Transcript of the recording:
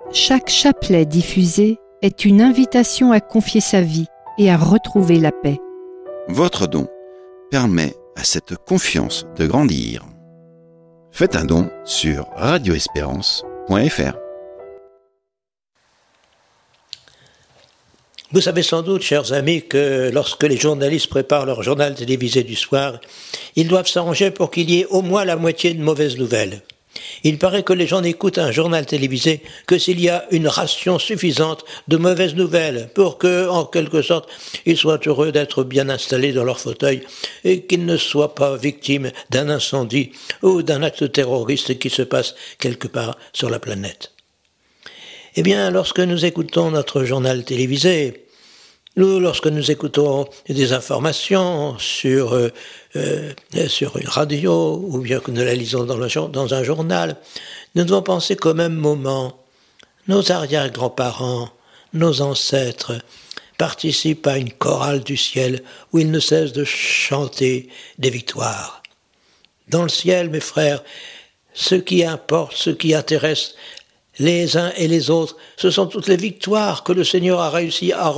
Chaque chapelet diffusé est une invitation à confier sa vie et à retrouver la paix. Votre don permet à cette confiance de grandir. Faites un don sur radioespérance.fr. Vous savez sans doute, chers amis, que lorsque les journalistes préparent leur journal télévisé du soir, ils doivent s'arranger pour qu'il y ait au moins la moitié de mauvaises nouvelles. Il paraît que les gens n'écoutent un journal télévisé que s'il y a une ration suffisante de mauvaises nouvelles pour que, en quelque sorte, ils soient heureux d'être bien installés dans leur fauteuil et qu'ils ne soient pas victimes d'un incendie ou d'un acte terroriste qui se passe quelque part sur la planète. Eh bien, lorsque nous écoutons notre journal télévisé, lorsque nous écoutons des informations sur une radio, ou bien que nous la lisons dans un journal, nous devons penser qu'au même moment, nos arrière-grands-parents, nos ancêtres, participent à une chorale du ciel où ils ne cessent de chanter des victoires. Dans le ciel, mes frères, ce qui importe, ce qui intéresse les uns et les autres, ce sont toutes les victoires que le Seigneur a réussi à